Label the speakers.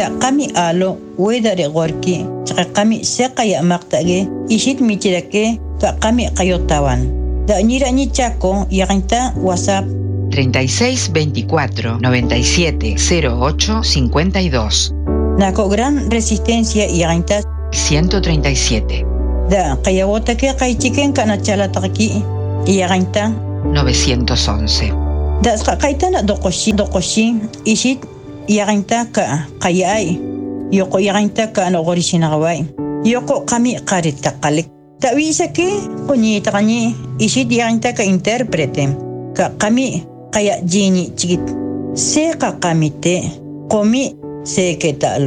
Speaker 1: da qami alo wedare gorki chaqa qami seqaya maqtage ishit michirake ta qami qayotawan da ñira ñi Chaco yaqinta WhatsApp
Speaker 2: 36 24 97 08 52.
Speaker 1: Naco Gran Resistencia yaqinta
Speaker 2: 137.
Speaker 1: da qayawotake qaychiken kanachalataqki yaqinta
Speaker 2: 911.
Speaker 1: da qaitana doqoshi ishit yaqinta ka qayay yoko yaqinta ka nogorishinaqaway yoko qami qaritaqalik tawisake qoñitaqani ishit yaqinta ka intérprete ka qami qaya jini chikit seqa qamite qomi seketalo